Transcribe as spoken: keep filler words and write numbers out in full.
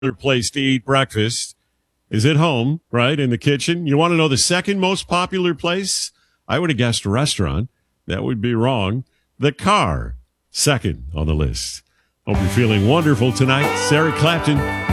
place to eat breakfast is at home, right, in the kitchen. You want to know the second most popular place? I would have guessed a restaurant. That would be wrong. The car, second on the list. Hope you're feeling wonderful tonight. Sarah Clapton.